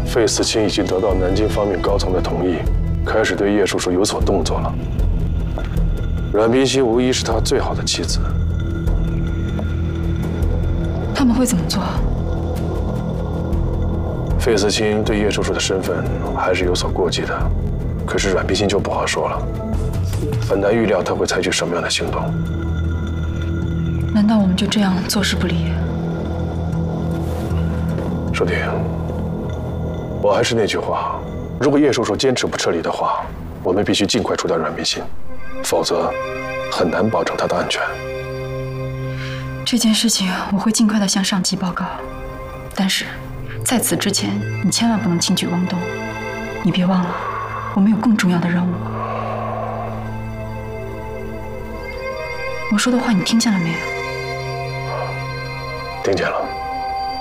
费思清已经得到南京方面高层的同意，开始对叶叔叔有所动作了。阮冰心无疑是他最好的妻子。 他们会怎么做？ 费思清对叶叔叔的身份还是有所过继的，可是阮冰心就不好说了，很难预料他会采取什么样的行动。 难道我们就这样坐视不理？ 舒婷，我还是那句话，如果叶叔叔坚持不撤离的话，我们必须尽快除掉阮冰心，否则很难保证他的安全。 这件事情我会尽快的向上级报告，但是在此之前，你千万不能轻举妄动。你别忘了，我们有更重要的任务。我说的话你听见了没有？ 听见了。